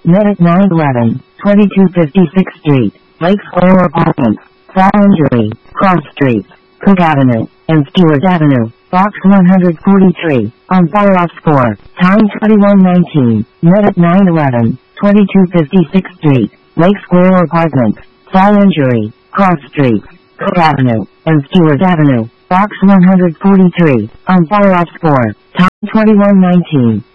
Met at 911, 2256th Street, Lake Square Apartments. Fall injury, Cross Streets, Cook Avenue, and Stewart Avenue, Box 143, on fire off score. Time 21:19. Met at 911, 2256th Street, Lake Square Apartments. Fall injury, Cross Streets, Cook Avenue, and Stewart Avenue, Box 143, on fire off score. Time 21:19.